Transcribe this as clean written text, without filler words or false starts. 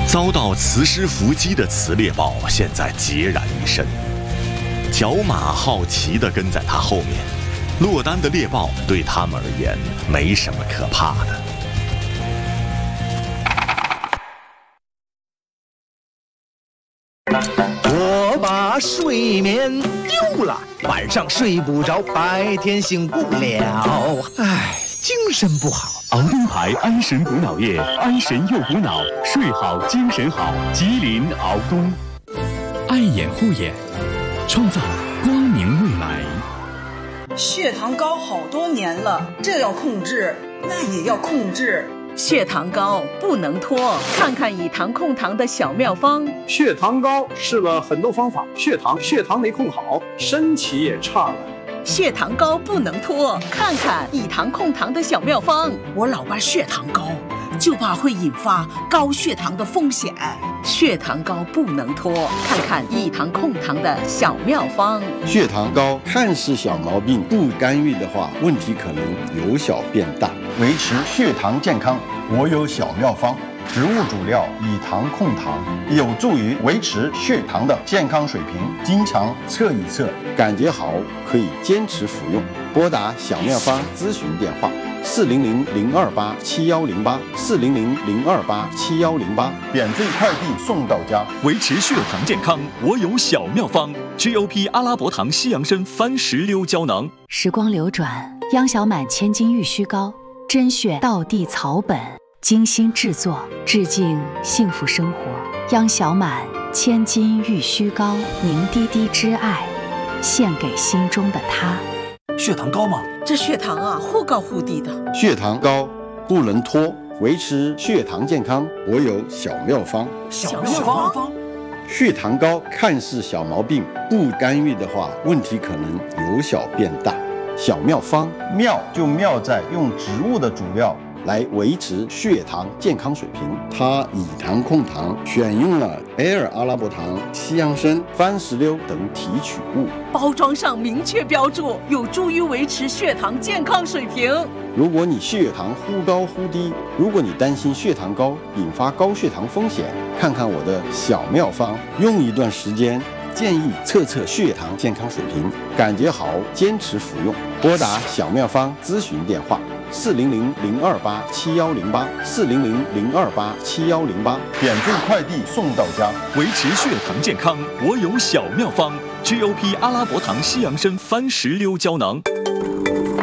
遭到磁师伏击的磁猎豹现在孑然一身，角马好奇地跟在他后面。落单的猎豹对他们而言没什么可怕的。 我把睡眠丢了，晚上睡不着，白天醒不了，唉，精神不好。 熬灯牌安神补脑液，安神又补脑，睡好精神好。吉林熬东，爱眼护眼，创造光明未来。 血糖高好多年了，这要控制，那也要控制。 血糖高不能拖，看看以糖控糖的小妙方。 血糖高试了很多方法，血糖没控好，身体也差了。 血糖高不能拖，看看以糖控糖的小妙方。 我老爸血糖高，就怕会引发高血糖的风险。 血糖高不能拖，看看以糖控糖的小妙方。 血糖高看似小毛病，不干预的话，问题可能由小变大。维持血糖健康，我有小妙方。植物主料以糖控糖，有助于维持血糖的健康水平。经常测一测，感觉好可以坚持服用。拨打小妙方咨询电话：400-028-7108，400-028-7108，免费快递送到家。 维持血糖健康，我有小妙方 ：GOP 阿拉伯糖西洋参番石榴胶囊。 时光流转，央小满千金玉虚膏，甄选道地草本，精心制作，致敬幸福生活。央小满千金玉虚膏，凝滴滴之爱，献给心中的他。 血糖高吗？ 这血糖啊，忽高忽低的。 血糖高不能拖，维持血糖健康，我有小妙方。 小妙方。 血糖高看似小毛病，不干预的话，问题可能由小变大。小妙方，妙就妙在用植物的主料来维持血糖健康水平。它以糖控糖，选用了埃尔阿拉伯糖、西洋参、番石榴等提取物， 包装上明确标注，有助于维持血糖健康水平。 如果你血糖忽高忽低，如果你担心血糖高引发高血糖风险，看看我的小妙方，用一段时间，建议测测血糖健康水平，感觉好坚持服用。拨打小妙方咨询电话：400-028-7108，400-028-7108，免费快递送到家。 维持血糖健康，我有小妙方 ：GOP 阿拉伯糖西洋参番石榴胶囊。